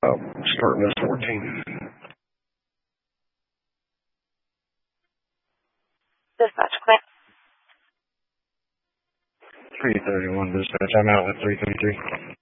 Starting at 14. Dispatch, clear. 331 dispatch. I'm out with 333.